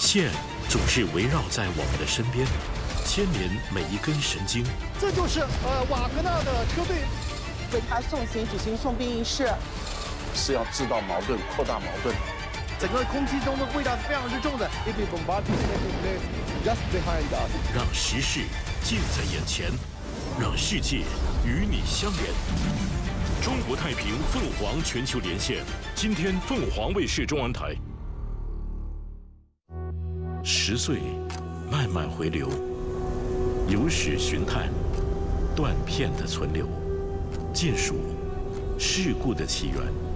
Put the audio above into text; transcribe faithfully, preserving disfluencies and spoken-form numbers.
线总是围绕在我们的身边，牵连每一根神经。 这就是呃瓦格纳的车队为他送行举行送殡仪式， 是要制造矛盾、扩大矛盾。 整个空气中的味道是非常之重的。If we bombard just behind us， 让时事近在眼前，让世界与你相连。中国太平凤凰全球连线，今天凤凰卫视中文台。十岁，慢慢回流，有史寻探，断片的存留，尽数事故的起源。